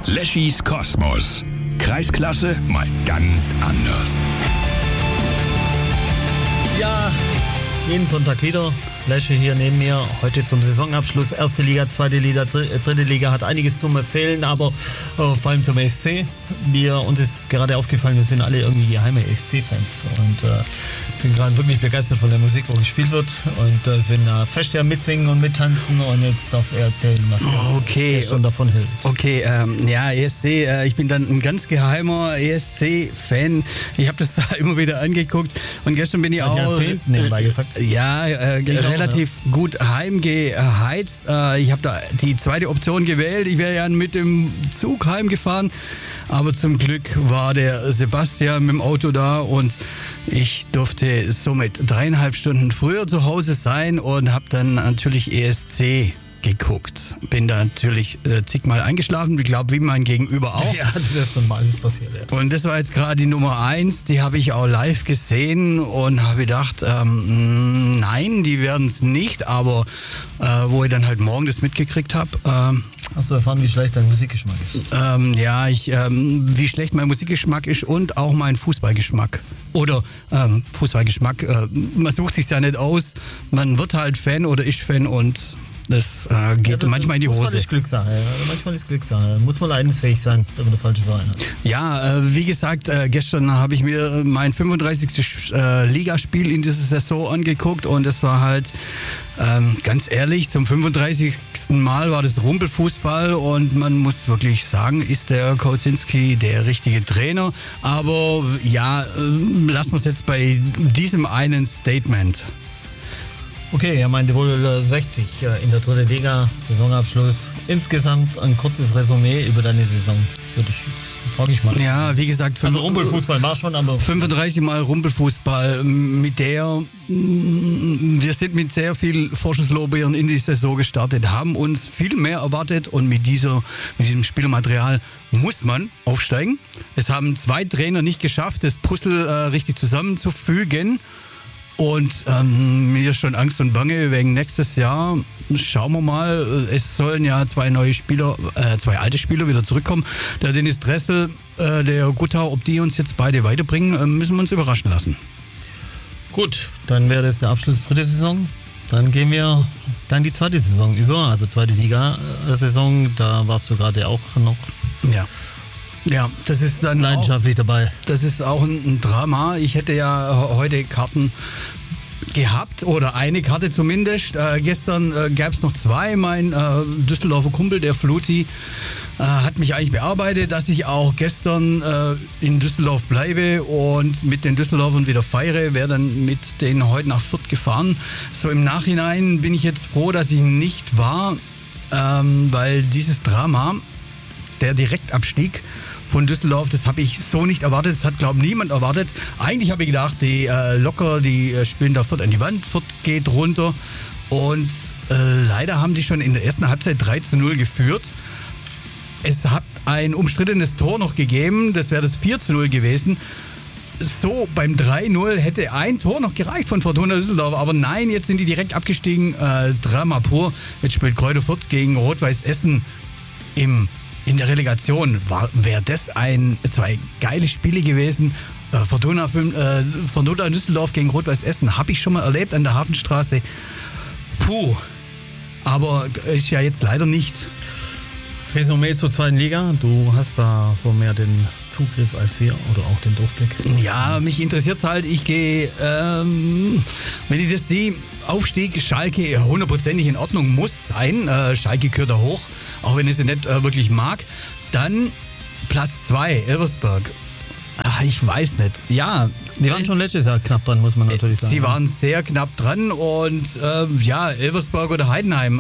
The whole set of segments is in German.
Leschis Kosmos. Kreisklasse mal ganz anders. Ja, jeden Sonntag wieder. Lesche hier neben mir, heute zum Saisonabschluss. Erste Liga, zweite Liga, dritte Liga hat einiges zum Erzählen, aber vor allem zum ESC. Uns ist gerade aufgefallen, wir sind alle irgendwie geheime ESC-Fans und sind gerade wirklich begeistert von der Musik, wo gespielt wird und sind fest ja mitsingen und mittanzen und jetzt darf er erzählen, was er schon davon hält. Okay, ja, ESC, ich bin dann ein ganz geheimer ESC-Fan. Ich habe das da immer wieder angeguckt und gestern bin ich auch... Jahrzehnten nebenbei gesagt. Ja, relativ gut heimgeheizt. Ich habe da die zweite Option gewählt. Ich wäre ja mit dem Zug heimgefahren, aber zum Glück war der Sebastian mit dem Auto da und ich durfte somit 3,5 Stunden früher zu Hause sein und habe dann natürlich ESC geguckt. Bin da natürlich zigmal eingeschlafen, ich glaube, wie mein Gegenüber auch. Ja, das ist dann mal alles passiert. Ja. Und das war jetzt gerade die Nummer 1, die habe ich auch live gesehen und habe gedacht, nein, die werden es nicht, aber wo ich dann halt morgen das mitgekriegt habe. Hast du erfahren, wie schlecht dein Musikgeschmack ist? Ja, wie schlecht mein Musikgeschmack ist und auch mein Fußballgeschmack. Oder Fußballgeschmack, man sucht sich ja nicht aus, man wird halt Fan oder ist Fan und das geht manchmal in die Hose. Manchmal ist Glückssache. Ja. Manchmal ist Glückssache. Muss man leidensfähig sein, wenn man der falsche Verein hat. Ja, wie gesagt, gestern habe ich mir mein 35. Ligaspiel in dieser Saison angeguckt und es war halt, ganz ehrlich, zum 35. Mal war das Rumpelfußball und man muss wirklich sagen, ist der Kołczynski der richtige Trainer. Aber ja, lassen wir es jetzt bei diesem einen Statement. Okay, er meinte wohl 60 in der dritten Liga, Saisonabschluss. Insgesamt ein kurzes Resümee über deine Saison. Frag ich mal. Ja, wie gesagt, also Rumpelfußball war schon, aber 35 Mal Rumpelfußball. Wir sind mit sehr viel Vorschusslorbeeren in die Saison gestartet, haben uns viel mehr erwartet und mit diesem Spielermaterial muss man aufsteigen. Es haben 2 Trainer nicht geschafft, das Puzzle richtig zusammenzufügen. Und mir ist schon Angst und Bange wegen nächstes Jahr. Schauen wir mal, es sollen ja 2 alte Spieler wieder zurückkommen. Der Dennis Dressel, der Guttau, ob die uns jetzt beide weiterbringen, müssen wir uns überraschen lassen. Gut, dann wäre das der Abschluss dritte Saison. Dann gehen wir dann die zweite Saison über, also zweite Liga-Saison. Da warst du gerade auch noch. Ja, das ist dann leidenschaftlich dabei. Das ist auch ein Drama. Ich hätte ja heute Karten gehabt oder eine Karte zumindest. Gestern gab es noch 2. Mein Düsseldorfer Kumpel, der Fluti, hat mich eigentlich bearbeitet, dass ich auch gestern in Düsseldorf bleibe und mit den Düsseldorfern wieder feiere. Wäre dann mit denen heute nach Fürth gefahren. So im Nachhinein bin ich jetzt froh, dass ich nicht war, weil dieses Drama, der Direktabstieg von Düsseldorf, das habe ich so nicht erwartet. Das hat, glaube ich, niemand erwartet. Eigentlich habe ich gedacht, die spielen da Fürth an die Wand. Fürth geht runter. Und leider haben die schon in der ersten Halbzeit 3:0 geführt. Es hat ein umstrittenes Tor noch gegeben. Das wäre das 4:0 gewesen. So, beim 3:0 hätte ein Tor noch gereicht von Fortuna Düsseldorf. Aber nein, jetzt sind die direkt abgestiegen. Drama pur. Jetzt spielt Greuther Fürth gegen Rot-Weiß Essen in der Relegation. Wäre das 2 geile Spiele gewesen. Fortuna Düsseldorf gegen Rot-Weiß Essen habe ich schon mal erlebt an der Hafenstraße. Puh. Aber ist ja jetzt leider nicht. Resümee zur zweiten Liga. Du hast da so mehr den Zugriff als wir oder auch den Durchblick. Ja, mich interessiert es halt. Ich gehe, wenn ich das sehe, Aufstieg, Schalke hundertprozentig in Ordnung muss sein. Schalke gehört da hoch, auch wenn ich sie nicht wirklich mag. Dann Platz 2, Elversberg. Ich weiß nicht. Ja, die waren schon letztes Jahr knapp dran, muss man natürlich sagen. Sie waren sehr knapp dran und Elversberg oder Heidenheim,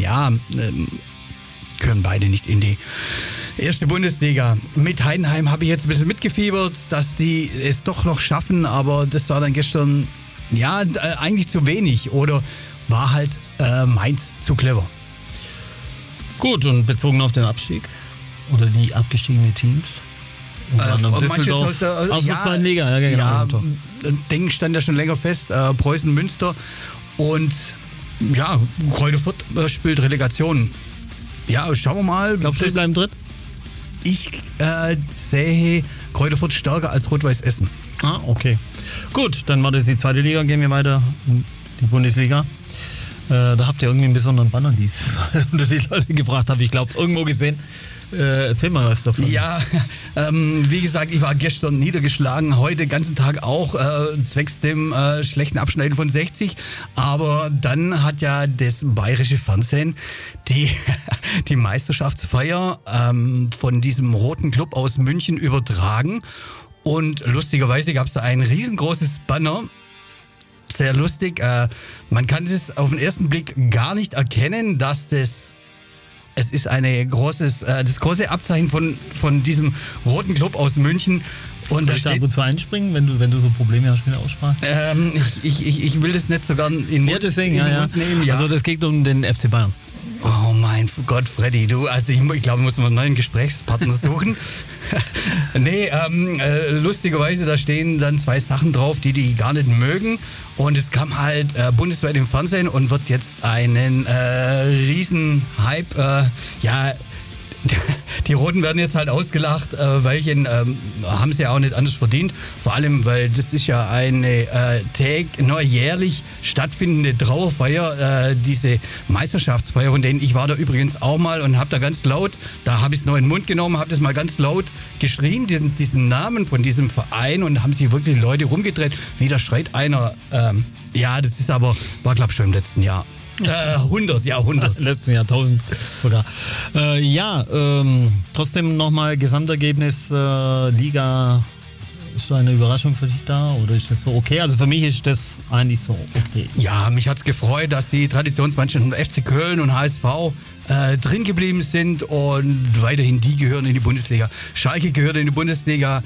können beide nicht in die erste Bundesliga. Mit Heidenheim habe ich jetzt ein bisschen mitgefiebert, dass die es doch noch schaffen, aber das war dann gestern eigentlich zu wenig oder war halt Mainz zu clever. Gut, und bezogen auf den Abstieg oder die abgestiegenen Teams? Düsseldorf aus der zweiten Liga. Ja, genau. Ja, Ding stand ja schon länger fest, Preußen Münster und Greuther Fürth spielt Relegation. Ja, schauen wir mal. Glaubst du, sie bleiben dritt? ich sehe Kräuter Fürth stärker als Rot-Weiß Essen. Ah, okay. Gut, dann war das die zweite Liga, gehen wir weiter in die Bundesliga. Da habt ihr irgendwie einen besonderen Banner, die Leute gefragt haben. Ich glaube, irgendwo gesehen. Erzähl mal was davon. Ja, wie gesagt, ich war gestern niedergeschlagen, heute den ganzen Tag auch, zwecks dem schlechten Abschneiden von 60. Aber dann hat ja das bayerische Fernsehen die Meisterschaftsfeier von diesem roten Club aus München übertragen. Und lustigerweise gab es da ein riesengroßes Banner. Sehr lustig. Man kann es auf den ersten Blick gar nicht erkennen, dass es ist das große Abzeichen von diesem roten Club aus München. Und soll ich da ab und zu einspringen, wenn du so Probleme hast mit der Aussprache? Ich will das nicht so gern in den Mund nehmen. Ja. Also das geht um den FC Bayern. Oh mein Gott, Freddy, ich glaube, muss man einen neuen Gesprächspartner suchen. Nee, lustigerweise, da stehen dann 2 Sachen drauf, die gar nicht mögen. Und es kam halt bundesweit im Fernsehen und wird jetzt einen riesen Hype, die Roten werden jetzt halt ausgelacht, Weilchen haben sie ja auch nicht anders verdient. Vor allem, weil das ist ja eine jährlich stattfindende Trauerfeier, diese Meisterschaftsfeier, von denen ich war da übrigens auch mal und habe da ganz laut, da habe ich es noch in den Mund genommen, habe das mal ganz laut geschrien, diesen Namen von diesem Verein, und haben sich wirklich Leute rumgedreht. Wieder schreit einer, das ist aber, war glaube ich schon im letzten Jahr. 100. Letzten Jahr 1000 sogar. Trotzdem nochmal Gesamtergebnis Liga. Ist da eine Überraschung für dich da oder ist das so okay? Also für mich ist das eigentlich so okay. Ja, mich hat es gefreut, dass die Traditionsmannschaften FC Köln und HSV drin geblieben sind und weiterhin die gehören in die Bundesliga. Schalke gehört in die Bundesliga.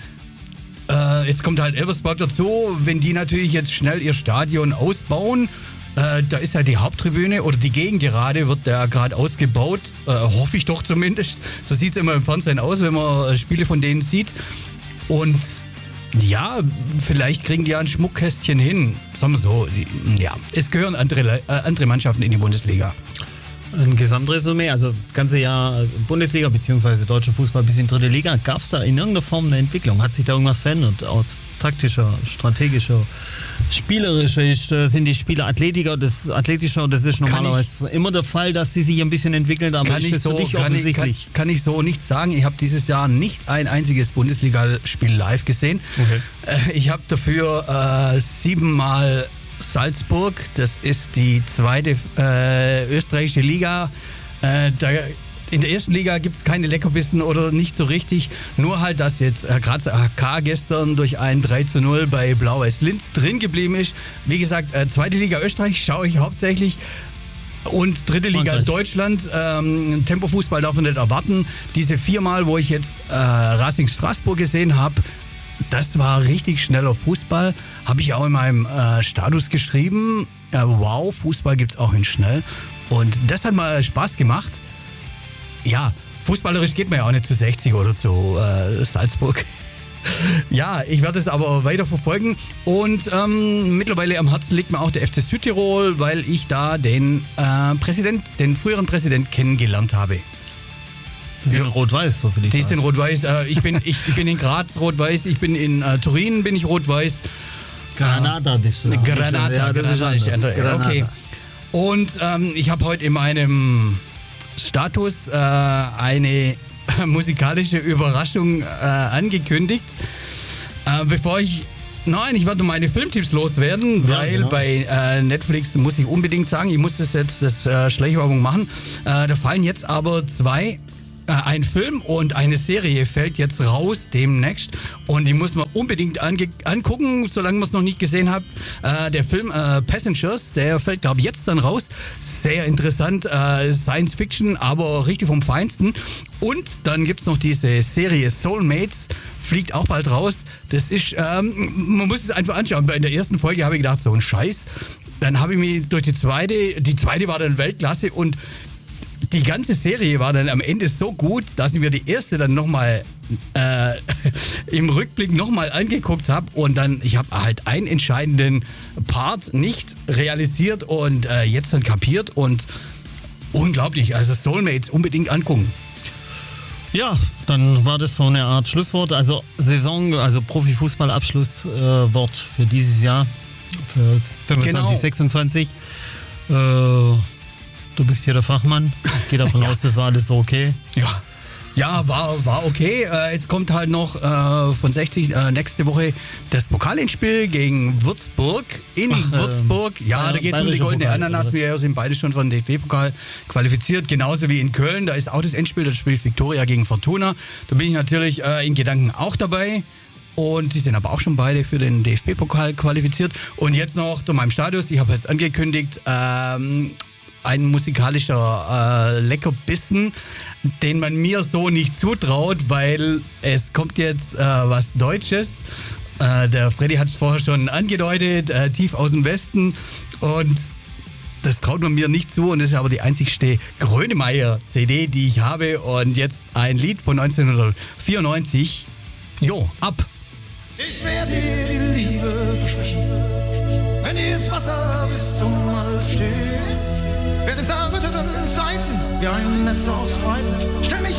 Jetzt kommt halt Elversberg dazu. Wenn die natürlich jetzt schnell ihr Stadion ausbauen, da ist ja die Haupttribüne oder die Gegengerade wird da gerade ausgebaut, hoffe ich doch zumindest. So sieht es immer im Fernsehen aus, wenn man Spiele von denen sieht. Und ja, vielleicht kriegen die ja ein Schmuckkästchen hin. Sagen wir so, es gehören andere Mannschaften in die Bundesliga. Ein Gesamtresümee, also ganze Jahr Bundesliga bzw. deutscher Fußball bis in dritte Liga. Gab es da in irgendeiner Form eine Entwicklung? Hat sich da irgendwas verändert? Aus taktischer, strategischer, spielerischer? Sind die Spieler athletischer? Das ist normalerweise immer der Fall, dass sie sich ein bisschen entwickeln. Aber ist das für dich offensichtlich? Kann ich so nicht sagen. Ich habe dieses Jahr nicht ein einziges Bundesligaspiel live gesehen. Okay. Ich habe dafür 7-mal Salzburg, das ist die zweite österreichische Liga. In der ersten Liga gibt es keine Leckerbissen oder nicht so richtig. Nur halt, dass jetzt Grazer AK gestern durch ein 3:0 bei Blau-Weiß Linz drin geblieben ist. Wie gesagt, zweite Liga Österreich schaue ich hauptsächlich. Und dritte Liga Deutschland, Tempofußball darf man nicht erwarten. Diese 4-mal, wo ich jetzt Racing Straßburg gesehen habe, das war richtig schneller Fußball. Habe ich auch in meinem Status geschrieben. Wow, Fußball gibt es auch in schnell. Und das hat mal Spaß gemacht. Ja, fußballerisch geht man ja auch nicht zu 60 oder zu Salzburg. Ja, ich werde es aber weiter verfolgen. Und mittlerweile am Herzen liegt mir auch der FC Südtirol, weil ich da den früheren Präsident kennengelernt habe. Die sind rot-weiß, so für dich. Die sind rot-weiß. Ich bin in Graz rot-weiß, ich bin in Turin bin ich rot-weiß. Granada bist du. Granada, das ist nicht andere. Okay. Und ich habe heute in meinem Status eine musikalische Überraschung angekündigt. Ich werde meine Filmtipps loswerden, weil genau. Bei Netflix muss ich unbedingt sagen, ich muss das Schleichwerbung machen. Da fallen jetzt aber ein Film und eine Serie fällt jetzt raus demnächst und die muss man unbedingt angucken, solange man es noch nicht gesehen hat. Der Film Passengers, der fällt glaube ich jetzt dann raus. Sehr interessant, Science Fiction, aber richtig vom Feinsten. Und dann gibt es noch diese Serie Soulmates, fliegt auch bald raus. Das ist, man muss es einfach anschauen. In der ersten Folge habe ich gedacht, so ein Scheiß. Dann habe ich mich durch die zweite war dann Weltklasse und die ganze Serie war dann am Ende so gut, dass ich mir die erste dann nochmal im Rückblick nochmal angeguckt habe und dann, ich habe halt einen entscheidenden Part nicht realisiert und jetzt dann kapiert und unglaublich, also Soulmates unbedingt angucken. Ja, dann war das so eine Art Schlusswort. Also Saison, also Profifußballabschlusswort für dieses Jahr, für 25, 26. Du bist hier der Fachmann. Ich gehe davon aus, das war alles so okay. Ja, war okay. Jetzt kommt halt noch von 60 nächste Woche das Pokalendspiel gegen Würzburg in Würzburg. Da geht es um die goldene Ananas. Wir sind beide schon von den DFB-Pokal qualifiziert, genauso wie in Köln. Da ist auch das Endspiel, da spielt Viktoria gegen Fortuna. Da bin ich natürlich in Gedanken auch dabei. Und die sind aber auch schon beide für den DFB-Pokal qualifiziert. Und jetzt noch zu meinem Status. Ich habe jetzt angekündigt, ein musikalischer Leckerbissen, den man mir so nicht zutraut, weil es kommt jetzt was Deutsches. Der Freddy hat es vorher schon angedeutet, tief aus dem Westen, und das traut man mir nicht zu, und das ist aber die einzigste Grönemeyer-CD, die ich habe, und jetzt ein Lied von 1994. Ab! Ich werde dir die Liebe versprechen, wenn dieses Wasser bis zum Hals steht. Wir sind zerrütteten Zeiten, wie ein Netz aus Breiten. Stell mich